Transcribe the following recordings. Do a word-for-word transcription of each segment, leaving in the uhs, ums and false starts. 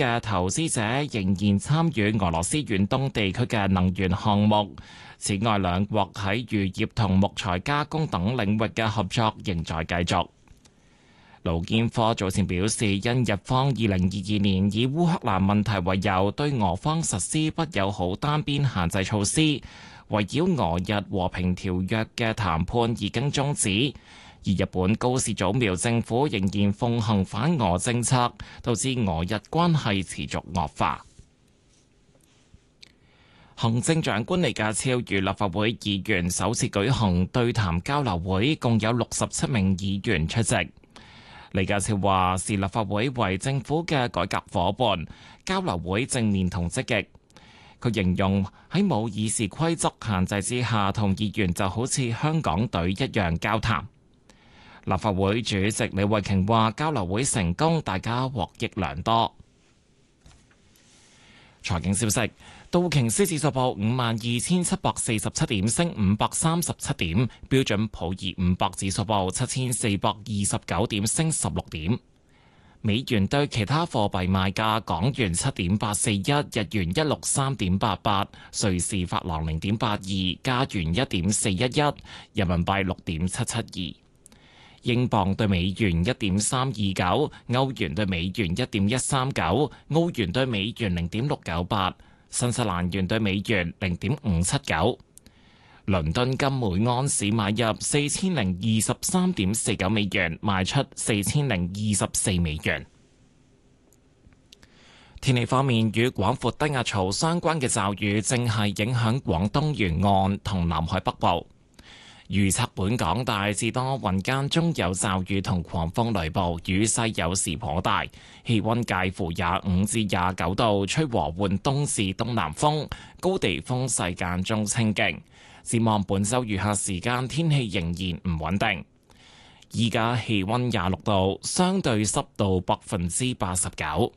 嘅投資者仍然參與俄羅斯遠東地區嘅能源項目。此外，兩國喺漁業同木材加工等領域嘅合作仍在繼續。盧建科早前表示，因日方二零二二年以烏克蘭問題為由，對俄方實施不友好單邊限制措施，圍繞俄日和平條約嘅談判已經終止。而日本高市早苗政府仍然奉行反俄政策，導致俄日關係持續惡化。行政長官李家超與立法會議員首次舉行對談交流會，共有六十七名議員出席。李家超話：視立法會為政府嘅改革夥伴，交流會正面同積極。佢形容喺冇議事規則限制之下，同議員就好似香港隊一樣交談。立法會主席李慧瓊話：交流會成功，大家獲益良多。財經消息。道瓊斯指數報五萬二千七百四十七點，升五百三十七點。標準普爾五百指數報七千四百二十九點，升十六點。美元對其他貨幣賣價：港元七點八四一，日元一六三點八八，瑞士法郎零點八二，加元一點四一一，人民幣六點七七二。英鎊對美元一點三二九，歐元對美元一點一三九，澳元對美元零點六九八。新西蘭元對美元零點五七九，倫敦金每安士買入四千零二十三點四九美元，賣出四千零二十四美元。天氣方面，與廣闊低壓槽相關嘅驟雨正係影響廣東沿岸同南海北部。預測本港大致多雲，間中有驟雨同狂風雷暴，雨勢有時頗大，氣溫介乎廿五至廿九度，吹和緩東至東南風，高地風勢間中清勁。展望本週餘下時間，天氣仍然唔穩定。依家氣溫廿六度，相對濕度百分之八十九。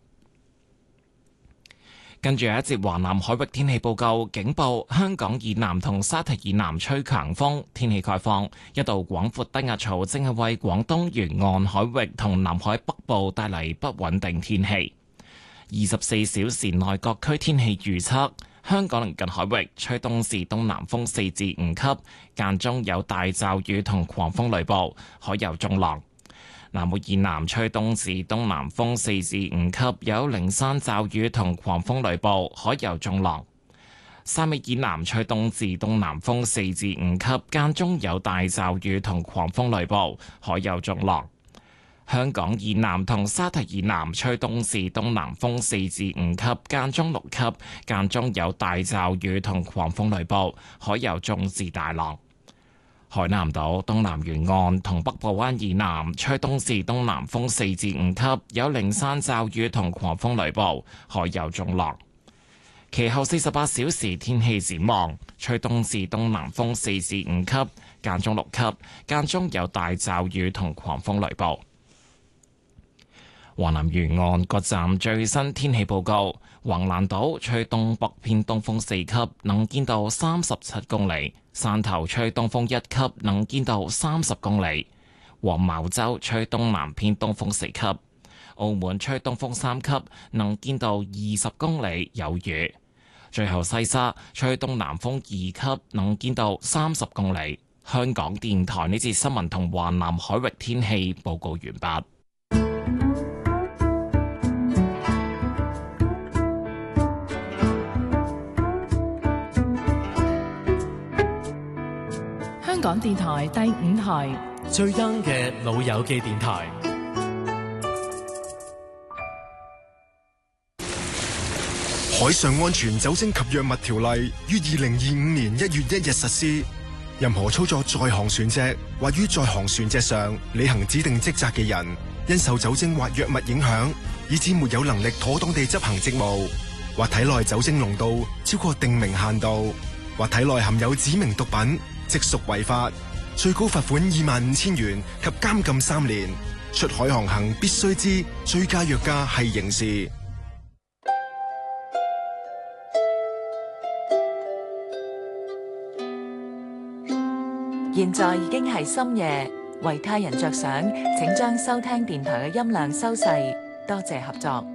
跟住有一節華南海域天氣報告，警報香港以南同沙堤以南吹強風，天氣概況，一道廣闊低壓槽正係為廣東沿岸海域同南海北部帶嚟不穩定天氣。二十四小時內各區天氣預測，香港鄰近海域吹東至東南風四至五級，間中有大驟雨同狂風雷暴，海有中浪。南澳以南吹東至東南風四至五級，有零散驟雨同狂風雷暴，海有中浪。汕尾以南吹東至東南風四至五級，間中有大驟雨同狂風雷暴，海有中浪。香港以南同沙堤以南吹東至東南風四至五級，間中六級，間中有大驟雨同狂風雷暴，海有中至大浪。海南島東南沿岸同北部灣以南吹東至東南風四至五級，有零散驟雨同狂風雷暴，海有中浪。其後四十八小時天氣展望，吹東至東南風四至五級，間中六級，間中有大驟雨同狂風雷暴。華南沿岸各站最新天氣報告：橫瀾島吹東北偏東風四級，能見度三十七公里；汕頭吹東風一級，能見度三十公里；黃茅洲吹東南偏東風四級；澳門吹東風三級，能見度二十公里，有雨。最後西沙吹東南風二級，能見度三十公里。香港電台呢節新聞同華南海域天氣報告完畢。 香港電台第五台最 young 嘅老友記電台。 海上安全酒精及藥物條例於二零二五年一月一日實施。任何操作在航船隻或於在航船隻上履行指定職責嘅人，因受酒精或藥物影響，以致沒有能力妥當地執行職務，或體內酒精濃度超過定明限度，或體內含有指明毒品，即屬違法，最高罰款二萬五千元及監禁三年。出海航行必須知醉駕藥駕係刑事。 現在已經係深夜，為他人着想，請將收聽電台嘅音量收細，多謝合作。